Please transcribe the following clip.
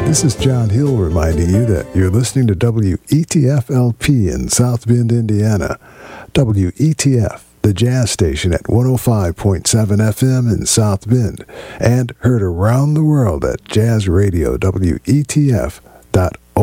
This is John Hill reminding you that you're listening to WETF-LP in South Bend, Indiana. WETF, the jazz station at 105.7 FM in South Bend, and heard around the world at jazzradio.wetf.org.